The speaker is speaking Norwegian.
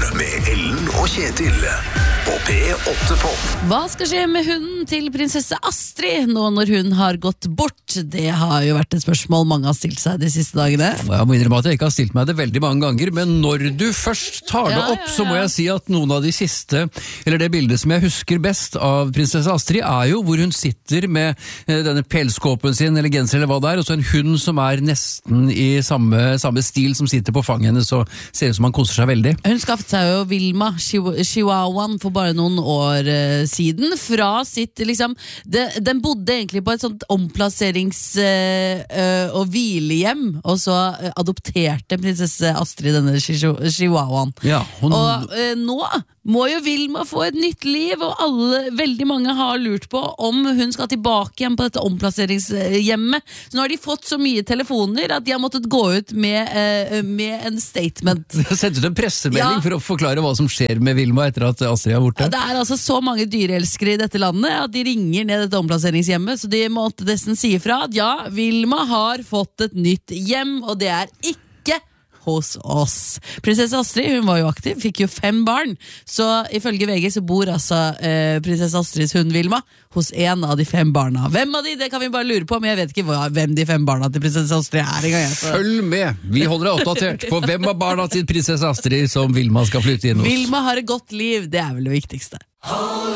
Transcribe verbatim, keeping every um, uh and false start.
med Ellen og Kjetil på P åtte Pop. Hva skal skje med hunden til prinsesse Astrid nå når hun har gått bort? Det har jo vært et spørsmål mange har stilt seg de siste dagene. Jeg må innrømme at jeg ikke har stilt meg det veldig mange ganger, men når du først tar det Ja, opp, ja, ja. så må jeg si at noen av de siste, eller det bildet som jeg husker best av prinsesse Astrid, er jo hvor hun sitter med eh, denne pelskåpen sin, eller genser eller hva det er, og så en hund som er nesten i samme, samme stil som sitter på fanget hennes, og ser ut som han koser seg veldig. Hun skaffet seg jo Vilma Chihu- Chihuahuaen for bare noen år eh, siden. Fra sitt, liksom det, Den bodde egentlig på et sånt omplasserings- eh, eh, og hvilehjem, og så eh, adopterte prinsesse Astrid denne chihu- Chihuahuaen. Ja, hun... Og eh, nå må jo Vilma få et nytt liv, og alle, veldig mange har lurt på om hun skal tilbake igjen på dette omplasseringshjemmet. Så nå har de fått så mye telefoner at de har måttet gå ut med, eh, med en statement. Jeg har sendt ut en pressemelding Ja. for å forklare hva som skjer med Vilma etter at Astrid er borte. Det er altså så mange dyreelskere i dette landet at de ringer ned dette omplasseringshjemmet, så de måtte nesten si ifra at ja, Vilma har fått et nytt hjem, og det er ikke hos oss. Prinsesse Astrid, hun var jo aktiv, fikk jo fem barn, så ifølge V G så bor altså eh, prinsesse Astrids hund Vilma hos en av de fem barna. Hvem av de, det kan vi bare lure på, men jeg vet ikke hva, hvem de fem barna til prinsesse Astrid er engang. jeg, så- Følg med! Vi holder deg oppdatert på hvem av barna til prinsesse Astrid som Vilma skal flytte inn hos. Vilma har et godt liv, det er vel det viktigste.